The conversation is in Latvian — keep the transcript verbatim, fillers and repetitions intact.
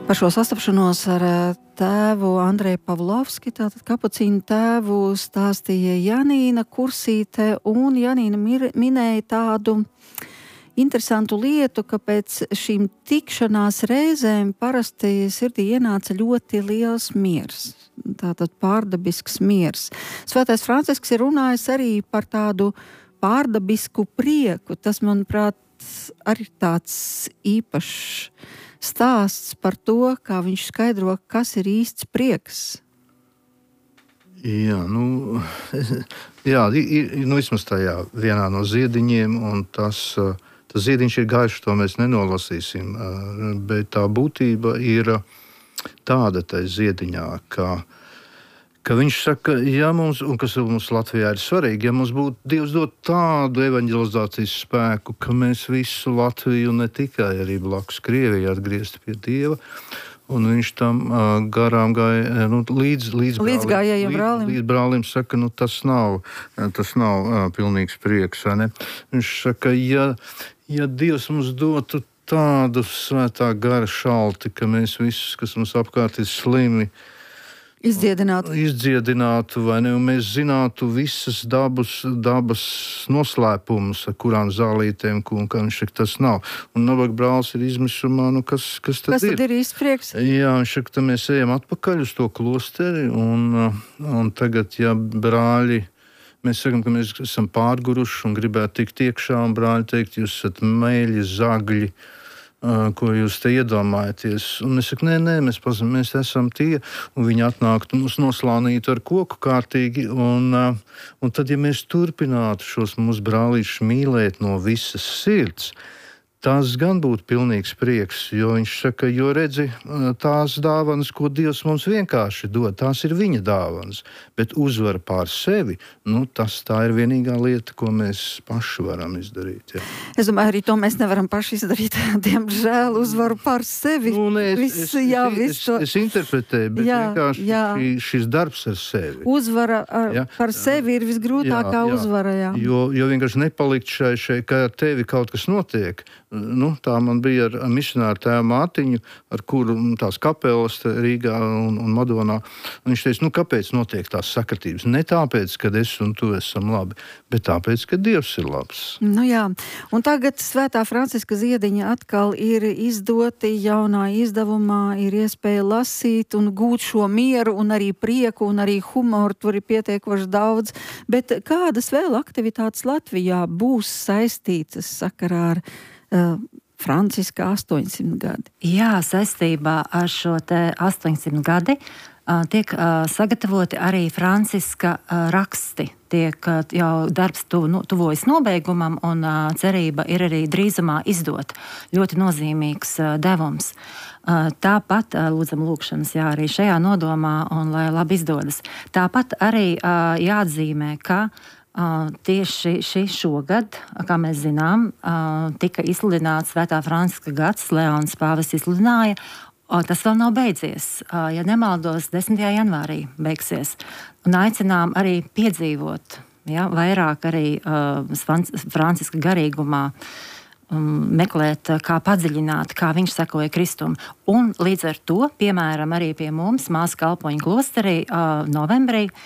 Par šo sastapšanos ar tēvu Andreju Pavlovski, tātad kapucīnu tēvu, stāstīja Janīna Kursīte, un Janīna minēja tādu interesantu lietu, ka pēc šīm tikšanās reizēm parasti sirdī ienāca ļoti liels miers. Tātad pārdabisks miers. Svētais Francisks ir runājis arī par tādu pārdabisku prieku. Tas, manuprāt, arī tāds īpašs stāsts par to, kā viņš skaidro, kas ir īsts prieks. Jā, nu, jā, nu vismaz tajā vienā no ziediņiem, un tas, tas ziediņš ir gaišs, to mēs nenolasīsim, bet tā būtība ir tāda tai ziediņā, ka ka viņš saka, ja mums, un kas mums Latvijā ir svarīgi, ja mums būtu Dievs dot tādu evaņģelizācijas spēku, ka mēs visu Latviju, ne tikai arī blakus Krieviju, atgrieztu pie Dieva, un viņš tam uh, garām gāja, nu, līdz, līdz, līdz gājējiem brālim. Līdz, līdz brālim saka, nu, tas nav, tas nav uh, pilnīgs prieks, vai ne? Viņš saka, ja, ja Dievs mums dotu tādu svētā gara šalti, ka mēs visus, kas mums apkārt ir slimi, Izdziedinātu. Izdziedinātu, vai ne, un mēs zinātu visas dabas, dabas noslēpumus, ar kurām zālītēm, un kā viņš saka, tas nav. Un nabaga brālis ir izmisumā, nu kas, kas tad kas ir? Kas tad ir īsts prieks? Jā, viņš saka, tad mēs ejam atpakaļ uz to klosteri, un, un tagad, ja brāļi, mēs sakam, ka mēs esam pārguruši un gribētu tikt iekšā, un brāļi teikt, jūs esat meļi, zagļi, ko jūs te iedomājaties. Un es saku, nē, nē, mēs, pazam, mēs esam tie, un viņi atnāktu mūs noslānītu ar koku kārtīgi, un, un tad, ja mēs turpinātu šos mūsu brālīšus mīlēt no visas sirds, tas gan būtu pilnīgs prieks, jo viņš saka, jo redzi, tās dāvanas, ko Dievs mums vienkārši dod, tās ir viņa dāvanas, bet uzvara pār sevi, nu, tas tā ir vienīgā lieta, ko mēs paši varam izdarīt. Jā. Es domāju, arī to mēs nevaram paši izdarīt, diemžēl, uzvaru pār sevi. Nu, ne, es, Viss, es, jā, es, viss to... es, es interpretēju, bet jā, vienkārši jā. Šī, šis darbs ar sevi. Uzvara ar, jā. par sevi ir visgrūtākā jā, jā. uzvara, jā. Jo, jo vienkārši nepalikt šai, šai, ka ar tevi kaut kas notiek. Nu, tā man bija ar, ar misionāru tēvu Mātiņu, ar kuru tās kapelas Rīgā un, un Madonā. Un viņš teica, nu, kāpēc notiek tās sakritības? Ne tāpēc, ka es un tu esam labi, bet tāpēc, ka Dievs ir labs. Nu jā, un tagad Svētā Franciska ziediņa atkal ir izdoti jaunā izdevumā, ir iespēja lasīt un gūt šo mieru un arī prieku un arī humoru, tur ir pietiekoši daudz, bet kādas vēl aktivitātes Latvijā būs saistītas sakarā ar uh, Franciska astoņsimt gadi? Jā, saistībā ar šo te astoņsimt gadi uh, tiek uh, sagatavoti arī Franciska uh, raksti. Tiek uh, jau darbs tu, nu, tuvojas nobeigumam, un uh, cerība ir arī drīzumā izdot. Ļoti nozīmīgs uh, devums. Uh, tāpat uh, lūdzam lūkšanas, jā, arī šajā nodomā, un lai labi izdodas. Tāpat arī uh, jāatzīmē, ka Uh, tieši šī šogad, kā mēs zinām, uh, tika izsludināts Svētā Franciska gads, Leons Pāvests izsludināja, uh, tas vēl nav beidzies. Uh, ja nemaldos, desmitajā janvārī beigsies. Un aicinām arī piedzīvot, ja, vairāk arī uh, Franciska garīgumā, um, meklēt, kā padziļināt, kā viņš sekoja Kristum. Un līdz ar to, piemēram, arī pie mums Māsu Kalpoņu klosterī uh, novembrī